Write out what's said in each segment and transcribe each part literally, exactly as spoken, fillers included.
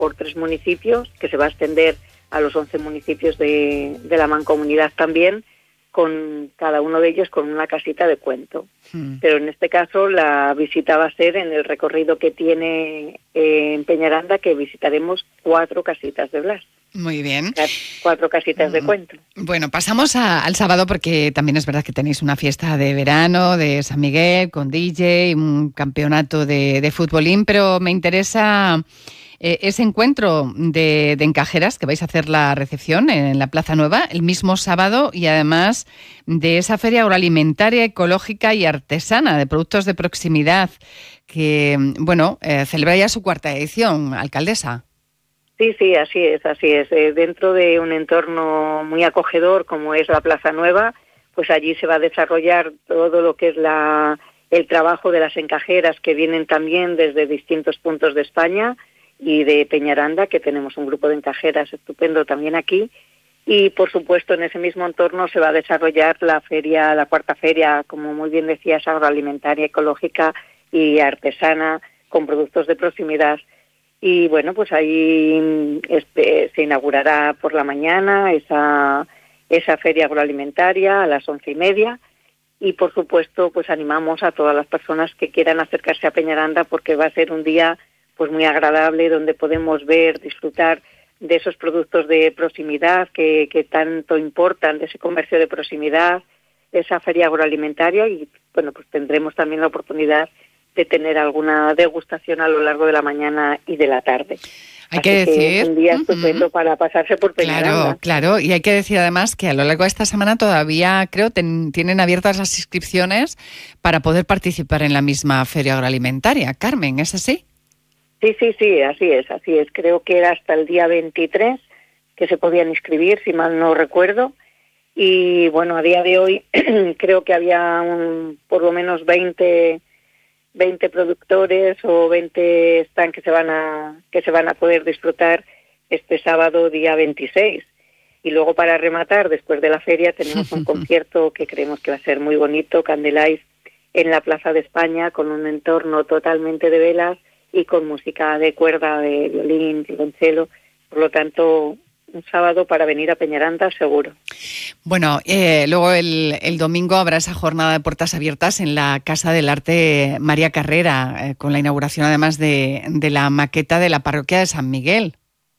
por tres municipios, que se va a extender a los once municipios de, de la mancomunidad también, con cada uno de ellos con una casita de cuento. Mm. Pero en este caso la visita va a ser en el recorrido que tiene eh, en Peñaranda, que visitaremos cuatro casitas de Blas. Muy bien. Cuatro casitas mm. de cuento. Bueno, pasamos a, al sábado, porque también es verdad que tenéis una fiesta de verano de San Miguel con D J, un campeonato de, de futbolín, pero me interesa Eh, ese encuentro de, de encajeras, que vais a hacer la recepción en la Plaza Nueva el mismo sábado, y además de esa feria agroalimentaria, ecológica y artesana de productos de proximidad que, bueno, eh, celebra ya su cuarta edición, alcaldesa. Sí, sí, así es, así es. Eh, dentro de un entorno muy acogedor como es la Plaza Nueva, pues allí se va a desarrollar todo lo que es la, el trabajo de las encajeras, que vienen también desde distintos puntos de España, y de Peñaranda, que tenemos un grupo de encajeras estupendo también aquí, y por supuesto en ese mismo entorno se va a desarrollar la feria, la cuarta feria, como muy bien decías, agroalimentaria, ecológica y artesana, con productos de proximidad. Y bueno, pues ahí este, se inaugurará por la mañana esa, esa feria agroalimentaria a las once y media, y por supuesto pues animamos a todas las personas que quieran acercarse a Peñaranda, porque va a ser un día pues muy agradable, donde podemos ver, disfrutar de esos productos de proximidad que, que tanto importan, de ese comercio de proximidad, de esa feria agroalimentaria, y bueno, pues tendremos también la oportunidad de tener alguna degustación a lo largo de la mañana y de la tarde. Hay Así que decir... que es un día estupendo uh-huh. para pasarse por Peñaranda. Claro, claro, y hay que decir además que a lo largo de esta semana todavía, creo, ten, tienen abiertas las inscripciones para poder participar en la misma feria agroalimentaria. Carmen, ¿es así? Sí, sí, sí, así es, así es. Creo que era hasta el día veintitrés que se podían inscribir, si mal no recuerdo. Y bueno, a día de hoy creo que había un, por lo menos veinte, veinte productores o veinte stands que se van a que se van a poder disfrutar este sábado día veintiséis. Y luego, para rematar, después de la feria tenemos un concierto que creemos que va a ser muy bonito, Candelight, en la Plaza de España, con un entorno totalmente de velas y con música de cuerda, de violín, violonchelo. Por lo tanto, un sábado para venir a Peñaranda seguro. Bueno, eh, luego el, el domingo habrá esa jornada de puertas abiertas en la Casa del Arte María Carrera, eh, con la inauguración además de, de la maqueta de la parroquia de San Miguel.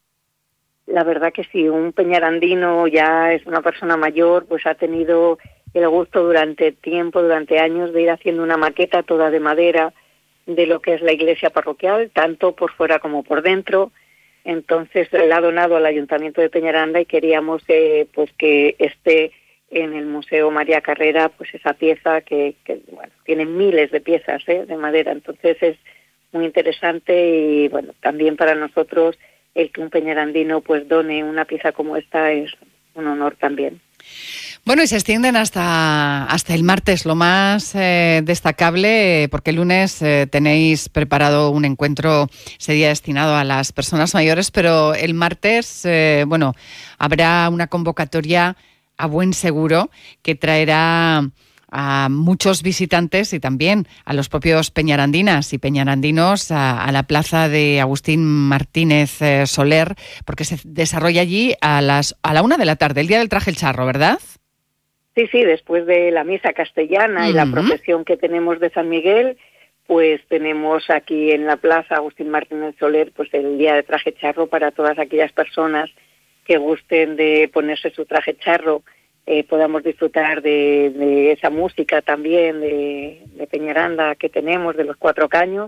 La verdad que sí, un peñarandino ya es una persona mayor, pues ha tenido el gusto durante tiempo, durante años, de ir haciendo una maqueta toda de madera, de lo que es la iglesia parroquial, tanto por fuera como por dentro. Entonces la ha donado al Ayuntamiento de Peñaranda, y queríamos eh, pues que esté en el Museo María Carrera, pues esa pieza que, que bueno, tiene miles de piezas ¿eh? de madera. Entonces es muy interesante, y bueno, también para nosotros el que un peñarandino pues done una pieza como esta es un honor también. Bueno, y se extienden hasta, hasta el martes, lo más eh, destacable, porque el lunes eh, tenéis preparado un encuentro, ese día destinado a las personas mayores, pero el martes, eh, bueno, habrá una convocatoria a buen seguro que traerá a muchos visitantes y también a los propios peñarandinas y peñarandinos a, a la plaza de Agustín Martínez eh, Soler, porque se desarrolla allí a las a la una de la tarde, el día del traje el charro, ¿verdad? Sí, sí, después de la misa castellana uh-huh. y la procesión que tenemos de San Miguel, pues tenemos aquí en la plaza Agustín Martínez Soler pues el día de traje charro para todas aquellas personas que gusten de ponerse su traje charro, eh, podamos disfrutar de, de esa música también de, de Peñaranda que tenemos, de los Cuatro Caños,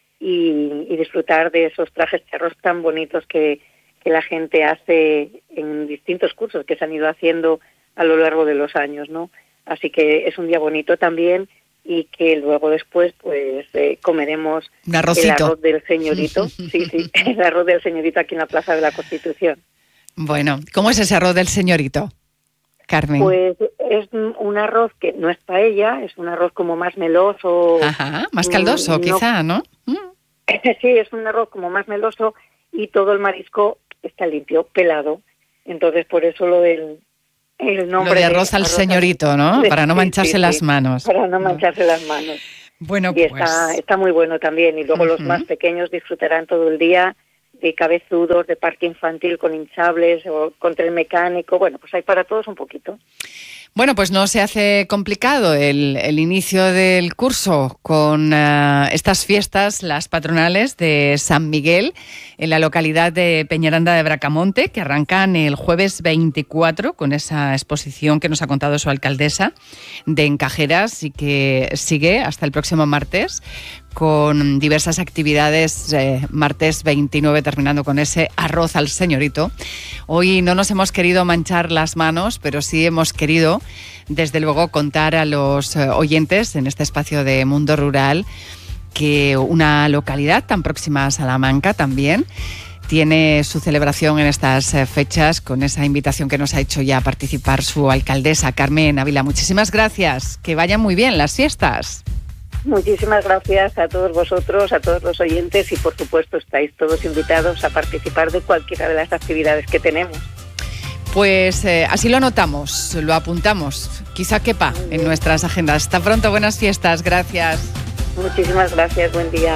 y, y disfrutar de esos trajes charros tan bonitos que, que la gente hace en distintos cursos que se han ido haciendo a lo largo de los años, ¿no? Así que es un día bonito también, y que luego después pues eh, comeremos el arroz del señorito, sí, sí, el arroz del señorito aquí en la Plaza de la Constitución. Bueno, ¿cómo es ese arroz del señorito, Carmen? Pues es un arroz que no es paella, es un arroz como más meloso. Ajá, más caldoso, no, quizá, ¿no? Sí, es un arroz como más meloso, y todo el marisco está limpio, pelado. Entonces, por eso lo del el nombre lo de arroz de, al arroz señorito, ¿no? De, para no mancharse sí, sí, las manos. Para no mancharse las manos. Bueno, y pues... está, está muy bueno también. Y luego uh-huh. los más pequeños disfrutarán todo el día de cabezudos, de parque infantil con hinchables o con tren mecánico. Bueno, pues hay para todos un poquito. Bueno, pues no se hace complicado el, el inicio del curso con uh, estas fiestas, las patronales de San Miguel, en la localidad de Peñaranda de Bracamonte, que arrancan el jueves veinticuatro con esa exposición que nos ha contado su alcaldesa de encajeras y que sigue hasta el próximo martes con diversas actividades, eh, martes veintinueve terminando con ese arroz al señorito. Hoy no nos hemos querido manchar las manos, pero sí hemos querido, desde luego, contar a los eh, oyentes en este espacio de Mundo Rural que una localidad tan próxima a Salamanca también tiene su celebración en estas eh, fechas con esa invitación que nos ha hecho ya a participar su alcaldesa, Carmen Ávila. Muchísimas gracias, que vayan muy bien las fiestas. Muchísimas gracias a todos vosotros, a todos los oyentes y por supuesto estáis todos invitados a participar de cualquiera de las actividades que tenemos. Pues eh, así lo anotamos, lo apuntamos, quizá quepa en nuestras agendas. Hasta pronto, buenas fiestas, gracias. Muchísimas gracias, buen día.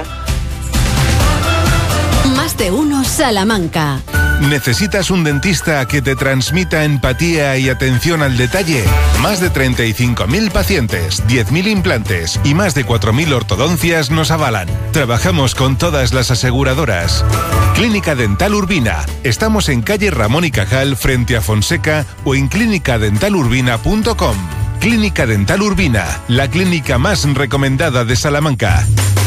Más de uno Salamanca. ¿Necesitas un dentista que te transmita empatía y atención al detalle? Más de treinta y cinco mil pacientes, diez mil implantes y más de cuatro mil ortodoncias nos avalan. Trabajamos con todas las aseguradoras. Clínica Dental Urbina. Estamos en calle Ramón y Cajal frente a Fonseca o en clínica dental urbina punto com. Clínica Dental Urbina, la clínica más recomendada de Salamanca.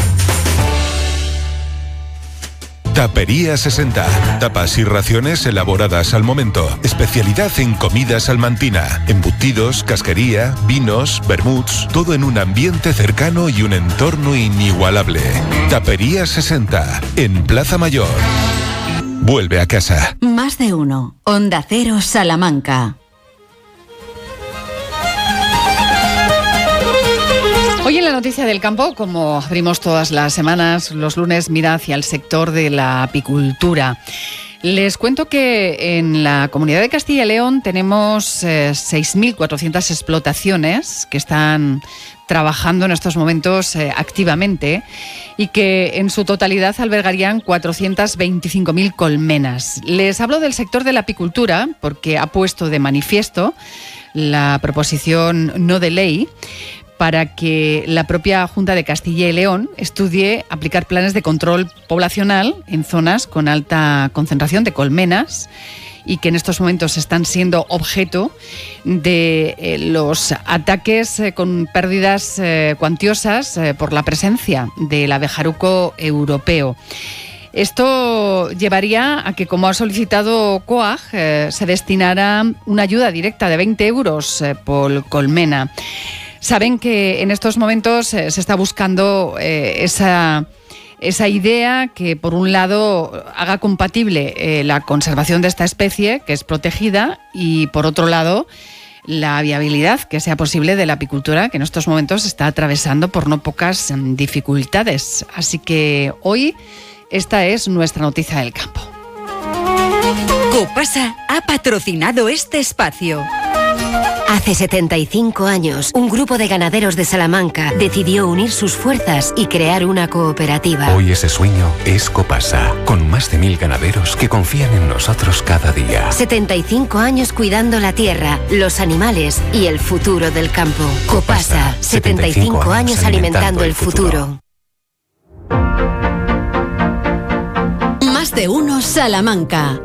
Tapería sesenta. Tapas y raciones elaboradas al momento. Especialidad en comida salmantina. Embutidos, casquería, vinos, vermuts. Todo en un ambiente cercano y un entorno inigualable. Tapería sesenta. En Plaza Mayor. Vuelve a casa. Más de uno. Onda Cero Salamanca. Hoy en la noticia del campo, como abrimos todas las semanas, los lunes mira hacia el sector de la apicultura. Les cuento que en la Comunidad de Castilla y León tenemos eh, seis mil cuatrocientas explotaciones que están trabajando en estos momentos eh, activamente y que en su totalidad albergarían cuatrocientas veinticinco mil colmenas. Les hablo del sector de la apicultura porque ha puesto de manifiesto la proposición no de ley para que la propia Junta de Castilla y León estudie aplicar planes de control poblacional en zonas con alta concentración de colmenas y que en estos momentos están siendo objeto de eh, los ataques eh, con pérdidas eh, cuantiosas eh, por la presencia del abejaruco europeo. Esto llevaría a que, como ha solicitado COAG, eh, se destinara una ayuda directa de veinte euros eh, por colmena. Saben que en estos momentos eh, se está buscando eh, esa, esa idea que, por un lado, haga compatible eh, la conservación de esta especie, que es protegida, y, por otro lado, la viabilidad que sea posible de la apicultura, que en estos momentos está atravesando por no pocas dificultades. Así que hoy esta es nuestra noticia del campo. Copasa ha patrocinado este espacio. Hace setenta y cinco años, un grupo de ganaderos de Salamanca decidió unir sus fuerzas y crear una cooperativa. Hoy ese sueño es Copasa, con más de mil ganaderos que confían en nosotros cada día. setenta y cinco años cuidando la tierra, los animales y el futuro del campo. Copasa, setenta y cinco años alimentando el futuro. Más de uno Salamanca.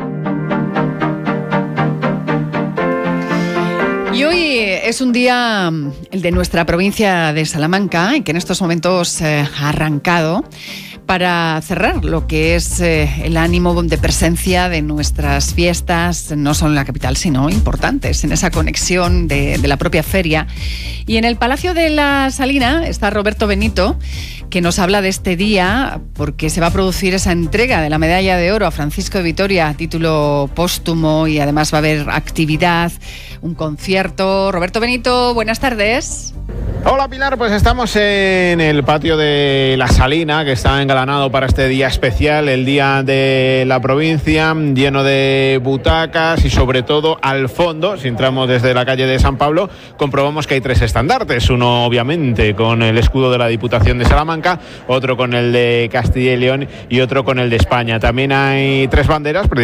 Y hoy es un día, el de nuestra provincia de Salamanca, y que en estos momentos eh, ha arrancado para cerrar lo que es eh, el ánimo de presencia de nuestras fiestas, no solo en la capital, sino importantes, en esa conexión de, de la propia feria. Y en el Palacio de la Salina está Roberto Benito, que nos habla de este día, porque se va a producir esa entrega de la medalla de oro a Francisco de Vitoria, a título póstumo, y además va a haber actividad, un concierto. Roberto Benito, buenas tardes. Hola Pilar, pues estamos en el patio de La Salina, que está engalanado para este día especial, el día de la provincia, lleno de butacas y sobre todo al fondo, si entramos desde la calle de San Pablo, comprobamos que hay tres estandartes, uno obviamente con el escudo de la Diputación de Salamanca, otro con el de Castilla y León y otro con el de España. También hay tres banderas